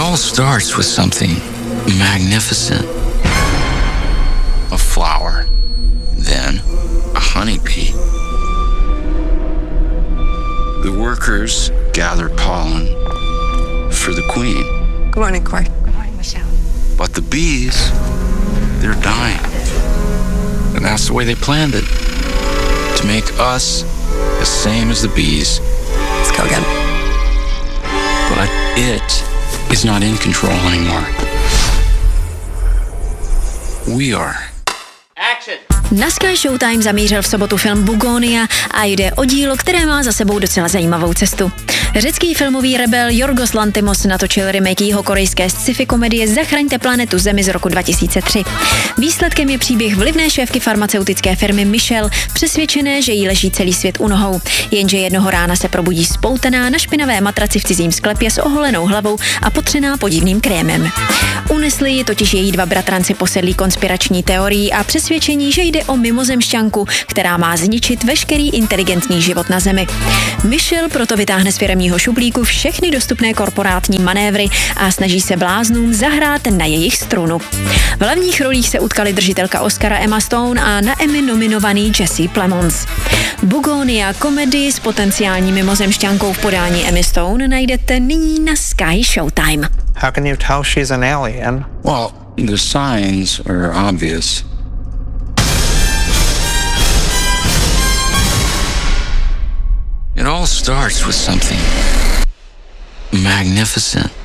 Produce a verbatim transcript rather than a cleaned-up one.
all starts with something magnificent. A flower, then a honeybee. The workers gather pollen for the queen. Good morning, Corey. Good morning, Michelle. But the bees, they're dying. And that's the way they planned it. To make us the same as the bees. Let's go again. But it is not in control anymore. We are. Action! Na Sky Showtime zamířil v sobotu film Bugonia a jde o dílo, které má za sebou docela zajímavou cestu. Řecký filmový rebel Yorgos Lanthimos natočil remake jihokorejské sci-fi komedie Zachraňte planetu Zemi z roku dva tisíce tři. Výsledkem je příběh vlivné šéfky farmaceutické firmy Michelle, přesvědčené, že jí leží celý svět u nohou. Jenže jednoho rána se probudí spoutaná na špinavé matraci v cizím sklepě s oholenou hlavou a potřená podivným krémem. Unesli ji totiž její dva bratranci posedlí konspirační teorií a přesvědčení, že jde o mimozemšťanku, která má zničit veškerý inteligentní život na Zemi. Michelle proto vytáhne z firemního šuplíku všechny dostupné korporátní manévry a snaží se bláznům zahrát na jejich strunu. V hlavních rolích se utkali držitelka Oscara Emma Stone a na Emmy nominovaný Jesse Plemons. Bugonia, komedii s potenciální mimozemšťankou v podání Emmy Stone, najdete nyní na Sky Showtime. How can you tell she's an alien? Well, the signs are obvious. It all starts with something magnificent.